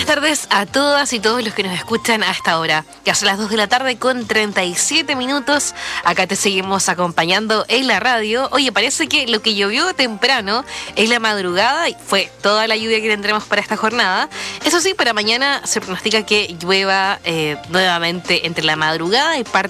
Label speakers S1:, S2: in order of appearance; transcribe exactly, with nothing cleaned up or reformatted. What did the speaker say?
S1: buenas tardes a todas y todos los que nos escuchan a esta hora. Ya son las dos de la tarde con treinta y siete minutos. Acá te seguimos acompañando en la radio. Oye, parece que lo que llovió temprano es la madrugada y fue toda la lluvia que tendremos para esta jornada. Eso sí, para mañana se pronostica que llueva eh, nuevamente entre la madrugada y parte